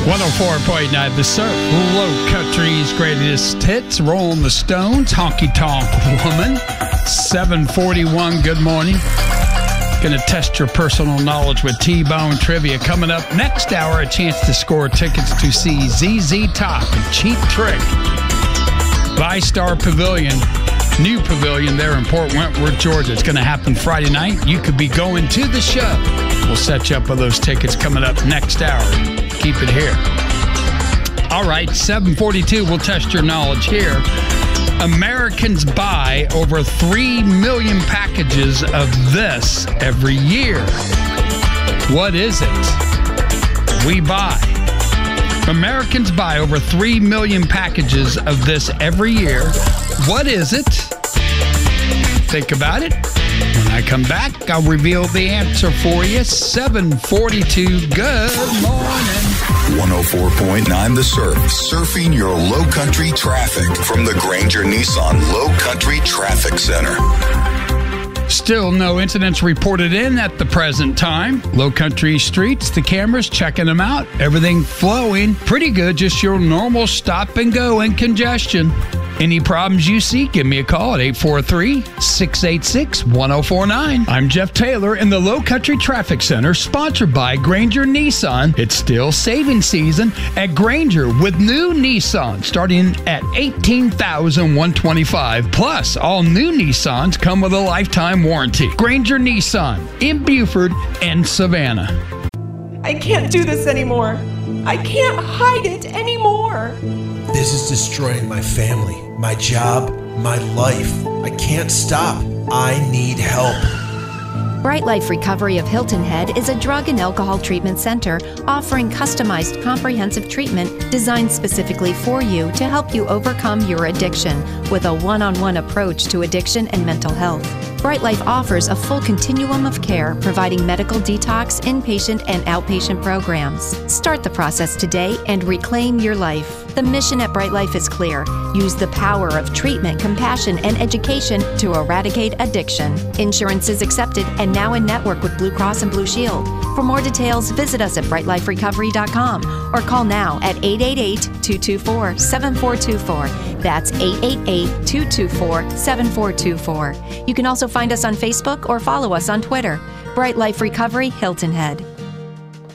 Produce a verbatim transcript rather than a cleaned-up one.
one oh four point nine The Surf, Low Country's greatest hits, Rolling the Stones, Honky Tonk Woman. seven forty-one, good morning. Going to test your personal knowledge with T-Bone Trivia. Coming up next hour, a chance to score tickets to see Z Z Top and Cheap Trick. VyStar Pavilion, new pavilion there in Port Wentworth, Georgia. It's going to happen Friday night. You could be going to the show. We'll set you up with those tickets coming up next hour. Keep it here. All right, seven forty-two, we'll test your knowledge here. Americans buy over three million packages of this every year. What is it? We buy. Americans buy over three million packages of this every year. What is it? Think about it. When I come back, I'll reveal the answer for you. seven forty-two, good morning. one oh four point nine The Surf, surfing your low country traffic from the Granger Nissan Low Country Traffic Center. Still no incidents reported in at the present time. Low Country streets, the cameras checking them out. Everything flowing pretty good, just your normal stop and go and congestion. Any problems you see, give me a call at eight four three, six eight six, one oh four nine. I'm Jeff Taylor in the Low Country Traffic Center, sponsored by Granger Nissan. It's still saving season at Granger with new Nissan starting at eighteen thousand one hundred twenty-five dollars. Plus, all new Nissans come with a lifetime warranty. Granger Nissan in Buford and Savannah. I can't do this anymore. I can't hide it anymore. This is destroying my family, my job, my life. I can't stop. I need help. Bright Life Recovery of Hilton Head is a drug and alcohol treatment center offering customized comprehensive treatment designed specifically for you to help you overcome your addiction with a one-on-one approach to addiction and mental health. Bright Life offers a full continuum of care, providing medical detox, inpatient, and outpatient programs. Start the process today and reclaim your life. The mission at Bright Life is clear. Use the power of treatment, compassion, and education to eradicate addiction. Insurance is accepted and now in network with Blue Cross and Blue Shield. For more details, visit us at bright life recovery dot com or call now at eight eight eight, two two four, seven four two four. That's eight eight eight, two two four, seven four two four. You can also find us on Facebook or follow us on Twitter. Bright Life Recovery, Hilton Head.